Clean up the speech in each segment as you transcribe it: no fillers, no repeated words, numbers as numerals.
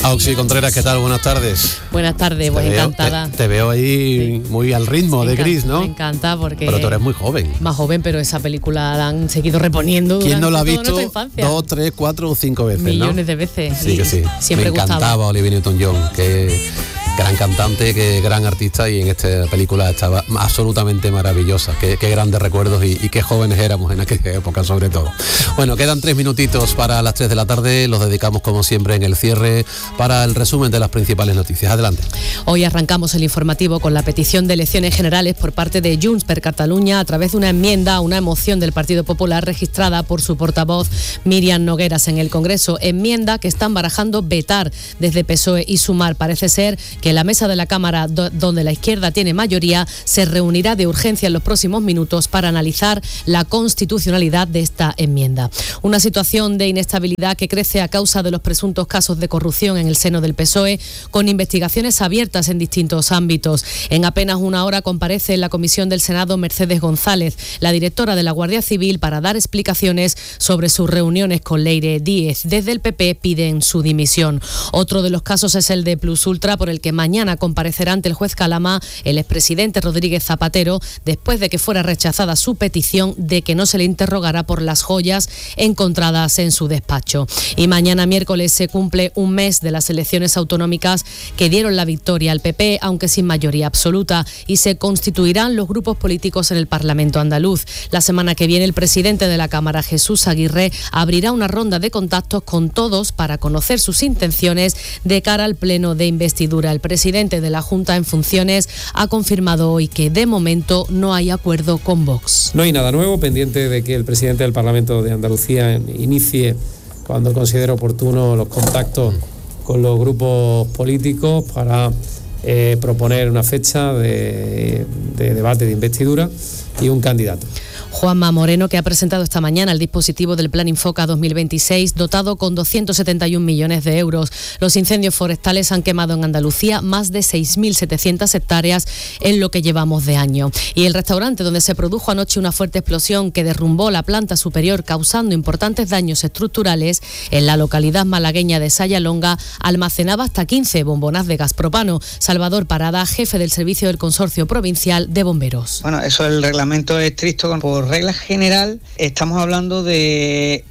Auxi Contreras, ¿qué tal? Buenas tardes. Buenas tardes, pues encantada. Te veo ahí muy al ritmo de Gris, ¿no? Me encanta porque... Pero tú eres muy joven. Más joven, pero esa película la han seguido reponiendo durante ¿Quién no la ha visto toda nuestra infancia? 2, 3, 4 o 5 veces, Millones de veces. Sí, que sí. Siempre me encantaba gustaba. Olivia Newton-John, que gran cantante, que gran artista, y en esta película estaba absolutamente maravillosa. Qué grandes recuerdos y qué jóvenes éramos en aquella época, sobre todo. Bueno, quedan 3 minutitos para las 3 de la tarde. Los dedicamos, como siempre, en el cierre para el resumen de las principales noticias. Adelante. Hoy arrancamos el informativo con la petición de elecciones generales por parte de Junts per Catalunya a través de una enmienda a una moción del Partido Popular registrada por su portavoz Míriam Nogueras en el Congreso. Enmienda que están barajando vetar desde PSOE y Sumar. Parece ser que la mesa de la Cámara, donde la izquierda tiene mayoría, se reunirá de urgencia en los próximos minutos para analizar la constitucionalidad de esta enmienda. Una situación de inestabilidad que crece a causa de los presuntos casos de corrupción en el seno del PSOE, con investigaciones abiertas en distintos ámbitos. En apenas una hora comparece en la comisión del Senado Mercedes González, la directora de la Guardia Civil, para dar explicaciones sobre sus reuniones con Leire Díez. Desde el PP piden su dimisión. Otro de los casos es el de Plus Ultra, por el que mañana comparecerá ante el juez Calama el expresidente Rodríguez Zapatero, después de que fuera rechazada su petición de que no se le interrogara por las joyas encontradas en su despacho. Y mañana miércoles se cumple un mes de las elecciones autonómicas que dieron la victoria al PP, aunque sin mayoría absoluta, y se constituirán los grupos políticos en el Parlamento andaluz. La semana que viene el presidente de la Cámara, Jesús Aguirre, abrirá una ronda de contactos con todos para conocer sus intenciones de cara al pleno de investidura. El presidente de la Junta en funciones ha confirmado hoy que de momento no hay acuerdo con Vox. No hay nada nuevo, pendiente de que el presidente del Parlamento de Andalucía inicie, cuando considere oportuno, los contactos con los grupos políticos para proponer una fecha de debate de investidura y un candidato. Juanma Moreno, que ha presentado esta mañana el dispositivo del Plan Infoca 2026, dotado con 271 millones de euros. Los incendios forestales han quemado en Andalucía más de 6.700 hectáreas en lo que llevamos de año. Y el restaurante donde se produjo anoche una fuerte explosión que derrumbó la planta superior, causando importantes daños estructurales en la localidad malagueña de Sayalonga, almacenaba hasta 15 bombonas de gas propano. Salvador Parada, jefe del servicio del Consorcio Provincial de Bomberos. Bueno, eso el reglamento es estricto. Por regla general, estamos hablando de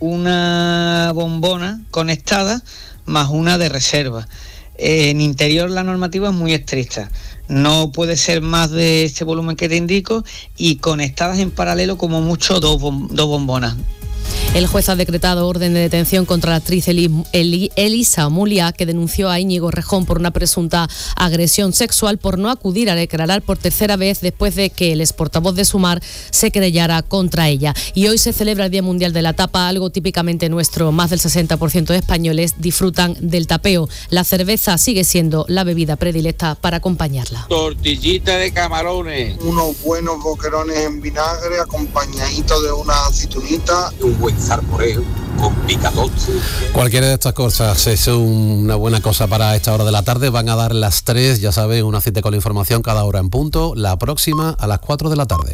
una bombona conectada más una de reserva. En interior la normativa es muy estricta. No puede ser más de este volumen que te indico y conectadas en paralelo como mucho dos bombonas. El juez ha decretado orden de detención contra la actriz Elisa Mulia, que denunció a Íñigo Rejón por una presunta agresión sexual por no acudir a declarar por tercera vez después de que el exportavoz de Sumar se querellara contra ella. Y hoy se celebra el Día Mundial de la Tapa, algo típicamente nuestro. Más del 60% de españoles disfrutan del tapeo. La cerveza sigue siendo la bebida predilecta para acompañarla. Tortillita de camarones. Unos buenos boquerones en vinagre acompañaditos de una aceitunita. Un buen zarmoreo con picatoste. Cualquiera de estas cosas es una buena cosa para esta hora de la tarde. Van a dar las 3, ya saben, una cita con la información cada hora en punto. La próxima a las 4 de la tarde.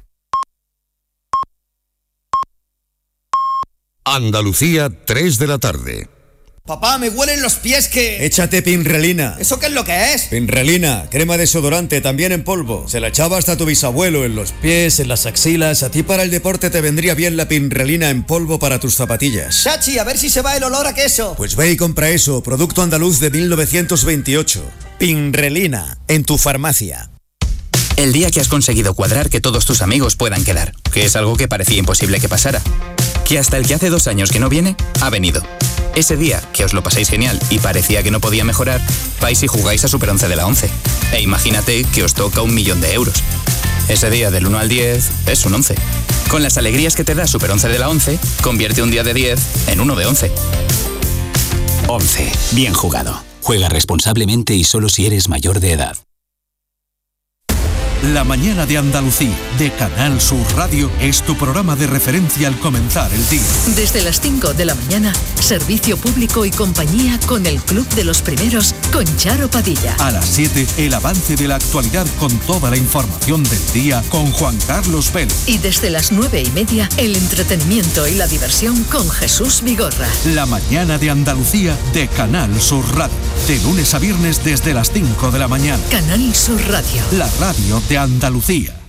Andalucía, 3 de la tarde. Papá, me huelen los pies que... Échate Pinrelina. ¿Eso qué es lo que es? Pinrelina, crema desodorante, también en polvo. Se la echaba hasta tu bisabuelo en los pies, en las axilas. A ti para el deporte te vendría bien la Pinrelina en polvo para tus zapatillas. Chachi, a ver si se va el olor a queso. Pues ve y compra eso, producto andaluz de 1928. Pinrelina, en tu farmacia. El día que has conseguido cuadrar que todos tus amigos puedan quedar, que es algo que parecía imposible que pasara. Que hasta el que hace 2 años que no viene, ha venido. Ese día que os lo pasáis genial y parecía que no podía mejorar, vais y jugáis a Super 11 de la 11. E imagínate que os toca 1 millón de euros. Ese día del 1 al 10 es un 11. Con las alegrías que te da Super 11 de la 11, convierte un día de 10 en uno de 11. 11. Bien jugado. Juega responsablemente y solo si eres mayor de edad. La mañana de Andalucía, de Canal Sur Radio, es tu programa de referencia al comenzar el día. Desde las 5 de la mañana, servicio público y compañía con el Club de los Primeros, con Charo Padilla. A las 7, el avance de la actualidad con toda la información del día con Juan Carlos Vélez. Y desde las 9:30, el entretenimiento y la diversión con Jesús Vigorra. La mañana de Andalucía, de Canal Sur Radio. De lunes a viernes desde las 5 de la mañana. Canal Sur Radio. La radio de Andalucía.